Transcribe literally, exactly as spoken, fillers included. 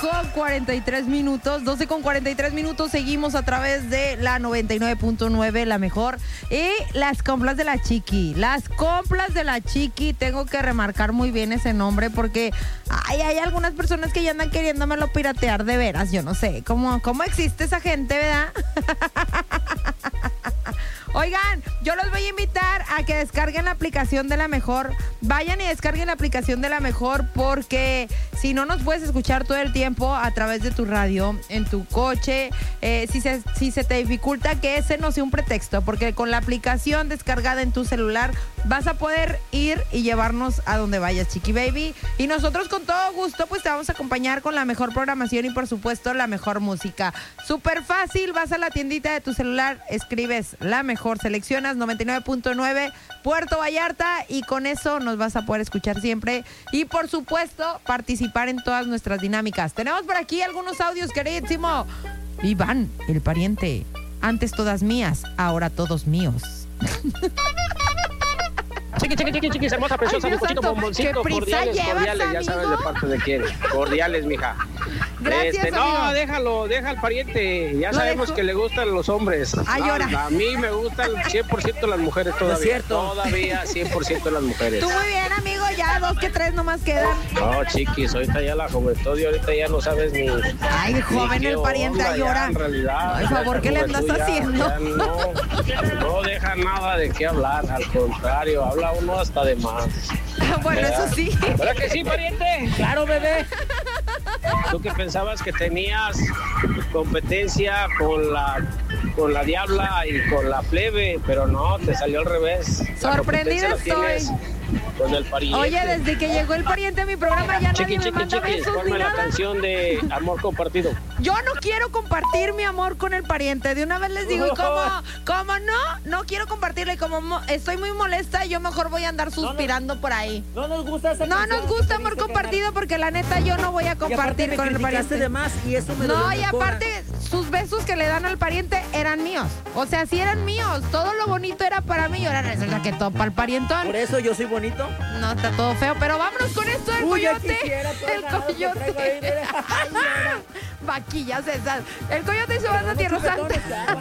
con cuarenta y tres minutos, doce con cuarenta y tres minutos, seguimos a través de la noventa y nueve punto nueve, la mejor. Y las complas de la Chiqui, las complas de la Chiqui, tengo que remarcar muy bien ese nombre porque ay, hay algunas personas que ya andan queriéndomelo piratear de veras, yo no sé, ¿cómo, cómo existe esa gente, verdad? Oigan, yo los voy a invitar a que descarguen la aplicación de La Mejor. Vayan y descarguen la aplicación de La Mejor porque si no nos puedes escuchar todo el tiempo a través de tu radio, en tu coche, eh, si, se, si se te dificulta que ese no sea un pretexto, porque con la aplicación descargada en tu celular vas a poder ir y llevarnos a donde vayas, Chiqui Baby. Y nosotros con todo gusto pues te vamos a acompañar con la mejor programación y por supuesto la mejor música. Súper fácil, vas a la tiendita de tu celular, escribes La Mejor, seleccionas noventa y nueve punto nueve Puerto Vallarta y con eso nos vas a poder escuchar siempre y por supuesto participar en todas nuestras dinámicas. Tenemos por aquí algunos audios, queridísimo Iván, el pariente. Antes todas mías, ahora todos míos. Chiqui, chiqui, chiqui, chiqui, hermosa, preciosa, bizcochito, bomboncito, cordiales, llevas, cordiales, amigo? ya sabes de parte de quién. Cordiales, mija. Gracias, este, amigo. No, déjalo, deja al pariente. Ya Lo sabemos dejo. que le gustan los hombres. Ay, No, ahora. a mí me gustan cien por ciento las mujeres todavía. No es cierto. Todavía cien por ciento las mujeres. Tú muy bien, amigo, ya dos que tres nomás quedan. No, chiquis, ahorita ya la juventud y ahorita ya no sabes ni... Ay, joven, ni el qué pariente onda, llora. ya, en realidad, Por favor, ya ¿qué le la andas juventud ya- haciendo? ya no, no deja nada de qué hablar, al contrario, habla uno hasta de más. Bueno, ¿Verdad? eso sí. ¿Verdad que sí, pariente? Claro, bebé. Tú que pensabas que tenías competencia con la con la diabla y con la plebe, pero no, te salió al revés. La Sorprendida competencia la estoy. tienes con el pariente. Oye, desde que llegó el pariente a mi programa ya Chiqui, nadie me chiqui, manda chiqui, besos ni ponme la nada. canción de Amor Compartido. Yo no quiero compartir mi amor con el pariente. De una vez les digo, y como, como no, no quiero compartirle. Como mo- estoy muy molesta, yo mejor voy a andar suspirando por ahí. No nos gusta esa No canción nos gusta que amor dice, compartido porque la neta yo no voy a carnal. Y aparte compartir me con el criticaste pariente. de más y eso me dolió No, en y el cora. aparte, sus besos que le dan al pariente eran míos. O sea, sí eran míos. Todo lo bonito era para mí y ahora resulta que todo para el parientón. Por eso yo soy bonito. No, está todo feo. Pero vámonos con esto del Uy, ya coyote. quisiera todo el El ganado que traigo ahí, coyote. mira. Ay, mira. Vaquillas esas. El coyote y su banda Pero Tierra muchos Santa. betones, ya,